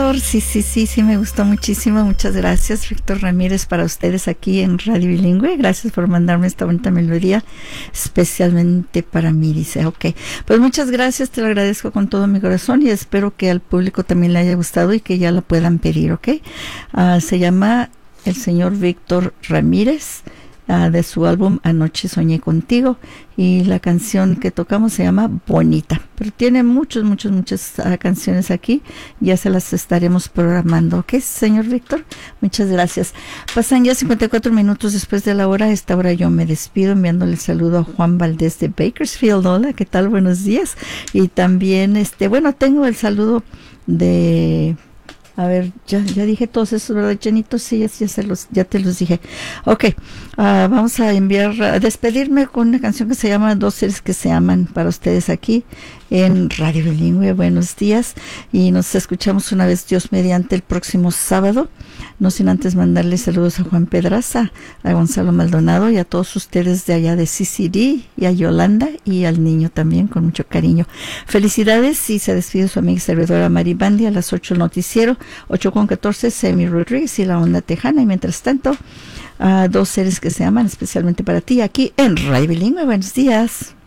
Víctor. Sí, me gustó muchísimo. Muchas gracias, Víctor Ramírez, para ustedes aquí en Radio Bilingüe. Gracias por mandarme esta bonita melodía, especialmente para mí, dice. Ok, pues muchas gracias, te lo agradezco con todo mi corazón y espero que al público también le haya gustado y que ya la puedan pedir, ¿ok? Se llama el señor Víctor Ramírez, de su álbum Anoche Soñé Contigo, y la canción que tocamos se llama Bonita, pero tiene muchas canciones aquí, ya se las estaremos programando, ¿ok, señor Víctor? Muchas gracias. Pasan ya 54 minutos después de la hora. A esta hora yo me despido enviándole el saludo a Juan Valdés de Bakersfield. Hola, ¿qué tal? Buenos días. Y también, tengo el saludo de... A ver, ya dije todos esos, ¿verdad, Janito? Sí, ya te los dije. Ok, vamos a despedirme con una canción que se llama Dos seres que se aman, para ustedes aquí en Radio Bilingüe. Buenos días, y nos escuchamos una vez, Dios mediante, el próximo sábado. No sin antes mandarle saludos a Juan Pedraza, a Gonzalo Maldonado y a todos ustedes de allá de CCD, y a Yolanda y al niño también, con mucho cariño. Felicidades, y se despide su amiga y servidora Mari Bandi. A las 8 el noticiero, 8:14, Semi Rodríguez y la onda tejana. Y mientras tanto, Dos seres que se aman, especialmente para ti, aquí en Radio Bilingüe. Buenos días.